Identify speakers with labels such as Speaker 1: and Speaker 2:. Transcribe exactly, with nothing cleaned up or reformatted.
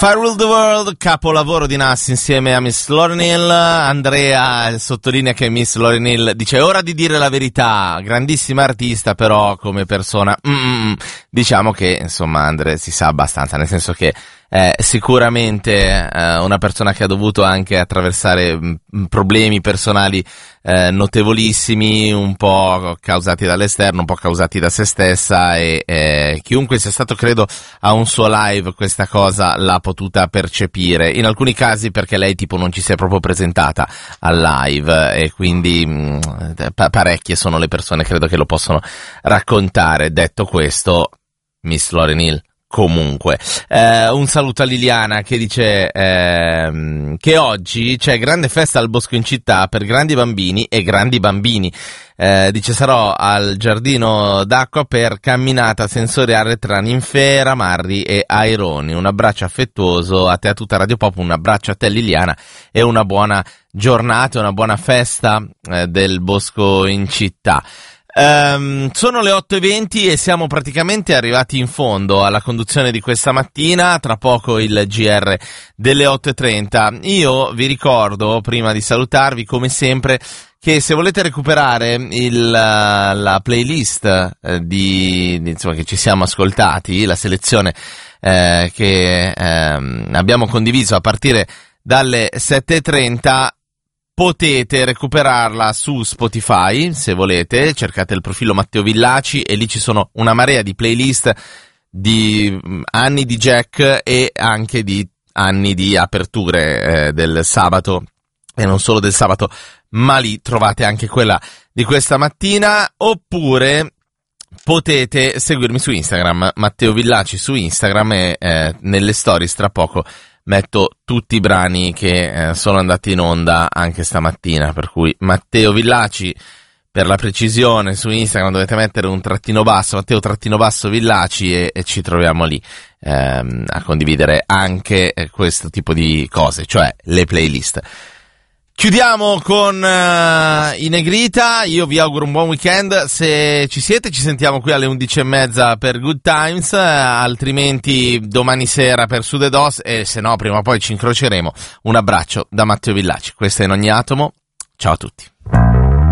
Speaker 1: Fire Rule the World, capolavoro di Nas insieme a Miss Lauryn Hill. Andrea sottolinea che Miss Lauryn Hill dice: ora di dire la verità, grandissima artista, però come persona mm, diciamo che insomma Andrea si sa abbastanza, nel senso che è sicuramente eh, una persona che ha dovuto anche attraversare mh, problemi personali eh, notevolissimi, un po' causati dall'esterno, un po' causati da se stessa, e eh, chiunque sia stato, credo, a un suo live questa cosa l'ha potuta percepire, in alcuni casi perché lei tipo non ci si è proprio presentata al live, e quindi mh, pa- parecchie sono le persone, credo, che lo possono raccontare. Detto questo, Miss Lauryn Hill comunque. Eh, un saluto a Liliana che dice ehm, che oggi c'è grande festa al Bosco in Città per grandi bambini e grandi bambini. Eh, dice: sarò al giardino d'acqua per camminata sensoriale tra Ninfera, Marri e Aironi. Un abbraccio affettuoso a te, a tutta Radio Pop, un abbraccio a te Liliana e una buona giornata, una buona festa eh, del Bosco in Città. Um, sono le otto e venti e siamo praticamente arrivati in fondo alla conduzione di questa mattina. Tra poco il G R delle otto e trenta. Io vi ricordo, prima di salutarvi, come sempre, che se volete recuperare il, la playlist eh, di, di insomma che ci siamo ascoltati, la selezione eh, che eh, abbiamo condiviso a partire dalle sette e trenta, potete recuperarla su Spotify, se volete, cercate il profilo Matteo Villaci e lì ci sono una marea di playlist di anni di Jack e anche di anni di aperture eh, del sabato, e non solo del sabato, ma lì trovate anche quella di questa mattina. Oppure potete seguirmi su Instagram, Matteo Villaci su Instagram, e eh, nelle stories tra poco metto tutti i brani che eh, sono andati in onda anche stamattina, per cui Matteo Villaci, per la precisione, su Instagram dovete mettere un trattino basso, Matteo trattino basso Villaci, e, e ci troviamo lì ehm, a condividere anche eh, questo tipo di cose, cioè le playlist. Chiudiamo con uh, i Negrita. Io vi auguro un buon weekend. Se ci siete, ci sentiamo qui alle undici e mezza per Good Times, uh, altrimenti domani sera per Sud e Dos, e se no prima o poi ci incroceremo. Un abbraccio da Matteo Villaci. Questo è In Ogni Atomo. Ciao a tutti.